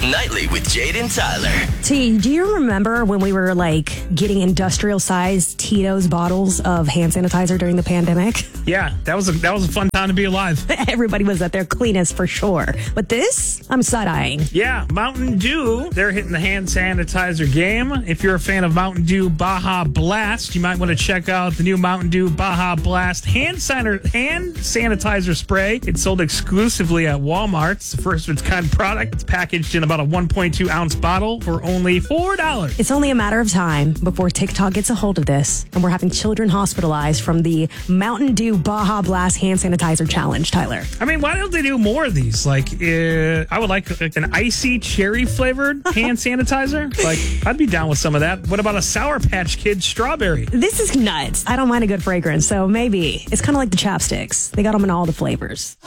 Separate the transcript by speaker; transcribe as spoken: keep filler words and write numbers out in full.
Speaker 1: Nightly with Jade and Tyler.
Speaker 2: T, do you remember when we were like getting industrial sized Tito's bottles of hand sanitizer during the pandemic?
Speaker 3: Yeah, that was a that was a fun time to be alive.
Speaker 2: Everybody was at their cleanest for sure. But this, I'm side-eyeing.
Speaker 3: Yeah, Mountain Dew, they're hitting the hand sanitizer game. If you're a fan of Mountain Dew Baja Blast, you might want to check out the new Mountain Dew Baja Blast hand, sanitizer, hand sanitizer spray. It's sold exclusively at Walmart. It's the first of its kind product. It's packaged in about a one point two ounce bottle for only four dollars.
Speaker 2: It's only a matter of time before TikTok gets a hold of this, and we're having children hospitalized from the Mountain Dew Baja Blast hand sanitizer challenge, Tyler.
Speaker 3: I mean, why don't they do more of these? Like, uh, I would like like an icy cherry flavored hand sanitizer. Like, I'd be down with some of that. What about a Sour Patch Kid strawberry?
Speaker 2: This is nuts. I don't mind a good fragrance, so maybe. It's kind of like the chapsticks. They got them in all the flavors.